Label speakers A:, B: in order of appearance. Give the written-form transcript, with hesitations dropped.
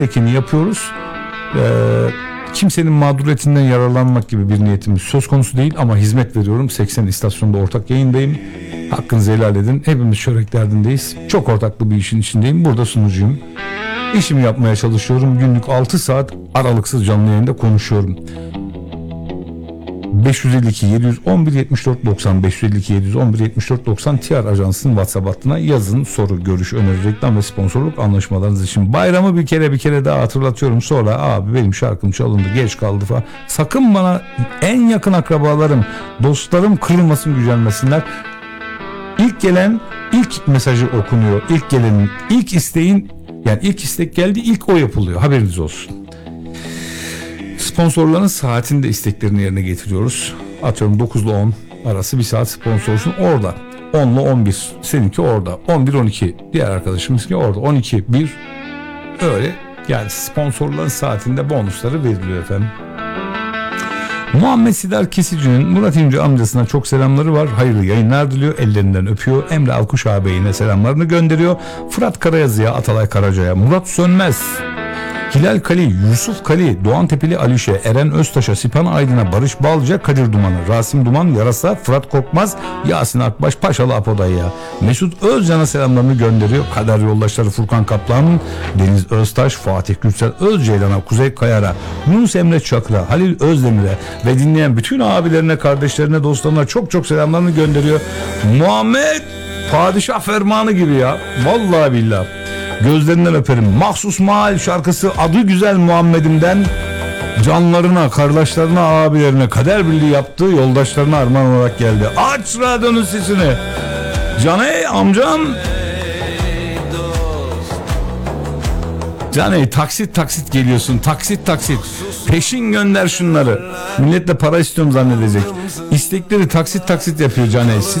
A: gerekeni yapıyoruz. Kimsenin mağduriyetinden yararlanmak gibi bir niyetimiz söz konusu değil ama hizmet veriyorum. 80 istasyonda ortak yayındayım. Hakkınızı helal edin. Hepimiz çörek derdindeyiz. Çok ortaklı bir işin içindeyim. Burada sunucuyum. İşimi yapmaya çalışıyorum. Günlük 6 saat aralıksız canlı yayında konuşuyorum. 552 711 74 90 552 711 74 90 TR Ajansı'nın WhatsApp hattına yazın. Soru, görüş, öneri, reklam ve sponsorluk anlaşmalarınız için. Bayramı bir kere daha hatırlatıyorum. Sonra abi benim şarkım çalındı, geç kaldı falan. Sakın bana en yakın akrabalarım, dostlarım kırılmasın, gücenmesinler. İlk gelen ilk mesajı okunuyor. İlk gelenin, ilk isteğin, yani ilk istek geldi, ilk o yapılıyor. Haberiniz olsun. Sponsorların saatinde isteklerini yerine getiriyoruz. Atıyorum 9 ile 10 arası bir saat sponsorsun orada. 10 ile 11 seninki orada. 11-12 diğer arkadaşımızki orada. 12-1 öyle. Yani sponsorların saatinde bonusları veriliyor efendim. Muhammed Sidar Kesici'nin Murat İnce amcasına çok selamları var. Hayırlı yayınlar diliyor. Ellerinden öpüyor. Emre Alkuş ağabeyine selamlarını gönderiyor. Fırat Karayazı'ya, Atalay Karaca'ya, Murat Sönmez, Hilal Kali, Yusuf Kali, Doğan Tepeli Alişe, Eren Öztaş'a, Sipan Aydın'a, Barış Balca, Kadir Duman'a, Rasim Duman, Yarasa, Fırat Korkmaz, Yasin Akbaş, Paşalı Apoday'a, Mesut Özcan'a selamlarını gönderiyor. Kader yoldaşları Furkan Kaplan, Deniz Öztaş, Fatih Gürsel Özceylan'a, Kuzey Kayar'a, Yunus Emre Çakır'a, Halil Özdemir'e ve dinleyen bütün abilerine, kardeşlerine, dostlarına çok selamlarını gönderiyor. Muhammed padişah fermanı gibi ya. Vallahi billahi. Gözlerinden öperim. Mahsus Mahal şarkısı adı güzel Muhammed'imden canlarına, kardeşlerine, abilerine kader birliği yaptığı yoldaşlarına armağan olarak geldi. Aç radyonun sesini. Caney amcam. Caney taksit geliyorsun. Taksit. Peşin gönder şunları. Millet de para istiyorum zannedecek. İstekleri taksit yapıyor Caney.